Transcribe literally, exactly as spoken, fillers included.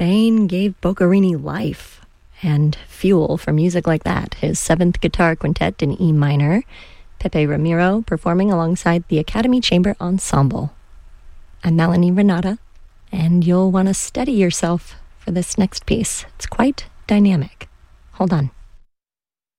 Spain gave Boccherini life and fuel for music like that. His seventh guitar quintet in E minor, Pepe Ramiro performing alongside the Academy Chamber Ensemble. I'm Melanie Renata, and you'll want to steady yourself for this next piece. It's quite dynamic. Hold on.